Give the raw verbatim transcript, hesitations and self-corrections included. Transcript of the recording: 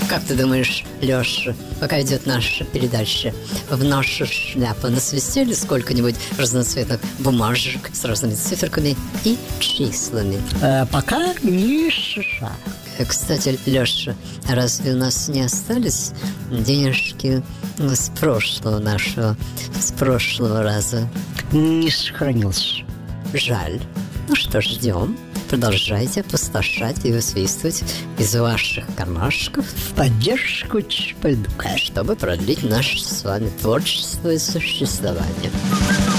Как ты думаешь, Леша, пока идет наша передача, в нашу шляпу насвистели сколько-нибудь разноцветных бумажек с разными циферками и числами? А пока ни шиша. Кстати, Леша, разве у нас не остались денежки с прошлого нашего, с прошлого раза? Не сохранился. Жаль. Ну что ж, ждем. Продолжайте опустошать и высвистывать из ваших кармашков в поддержку Чипальдука, чтобы продлить наше с вами творчество и существование.